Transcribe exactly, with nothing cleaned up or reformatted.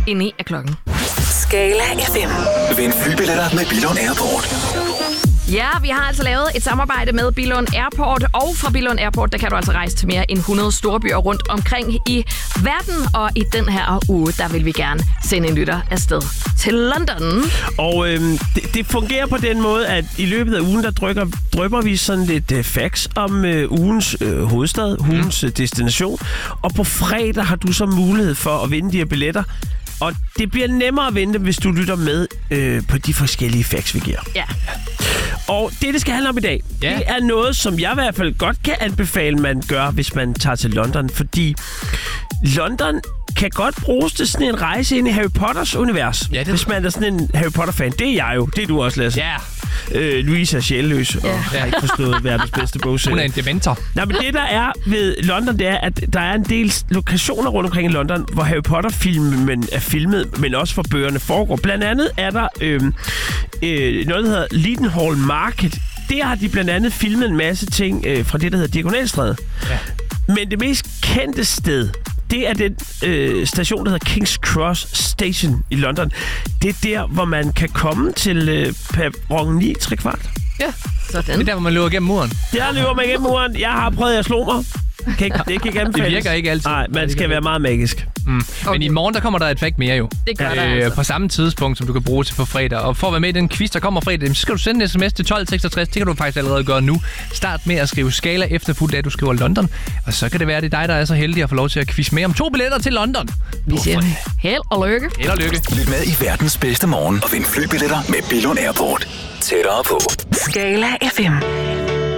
inde i af klokken. Skala F M. Vind flybilletter med Billund Airport. Ja, vi har altså lavet et samarbejde med Billund Airport, og fra Billund Airport, der kan du altså rejse til mere end hundrede storbyer rundt omkring i verden, og i den her uge, der vil vi gerne sende en lytter afsted til London. Og øhm, det, det fungerer på den måde, at i løbet af ugen, der drykker, drypper vi sådan lidt øh, facts om øh, ugens øh, hovedstad, ugens øh, destination, og på fredag har du så mulighed for at vinde de her billetter. Og det bliver nemmere at vinde, hvis du lytter med øh, på de forskellige facts, vi giver. Ja. Og det, det skal handle om i dag, ja. det er noget, som jeg i hvert fald godt kan anbefale, man gør, hvis man tager til London. Fordi London kan godt bruges til sådan en rejse ind i Harry Potters univers. Ja, det... Hvis man er sådan en Harry Potter-fan. Det er jeg jo. Det er du også, Lasse. Ja. Øh, Louise er sjælløs, og ja. har ikke forstået verdens bedste bogserie. Hun er en dementor. Nej, men det, der er ved London, det er, at der er en del lokationer rundt omkring i London, hvor Harry Potter-filmen er filmet, men også hvor bøgerne foregår. Blandt andet er der øh, øh, noget, der hedder Leadenhall Market. Der har de blandt andet filmet en masse ting øh, fra det, der hedder Diagonalstræde. Ja. Men det mest kendte sted, det er den øh, station, der hedder King's Cross Station i London. Det er der, hvor man kan komme til øh, perron ni tre kvart. Ja, sådan. Det er der, hvor man løber gennem muren. Der løber man gennem muren. Jeg har prøvet at slå mig. Kan ikke, det kan ikke anbefales. Det virker ikke altid. Nej, man skal være meget magisk. Mm. Okay. Men i morgen, der kommer der et fact mere jo. Det gør øh, der altså. På samme tidspunkt, som du kan bruge til på fredag. Og for at være med i den quiz, der kommer fredag, så skal du sende en sms til tolv seksogtres. Det kan du faktisk allerede gøre nu. Start med at skrive Skala efterfulgt af, at du skriver London. Og så kan det være, det er dig, der er så heldig at få lov til at quiz med om to billetter til London. Vi siger held og lykke. Held og lykke. Lyt med i verdens bedste morgen og vind flybilletter med Billund Airport. Tættere på. Skala F M.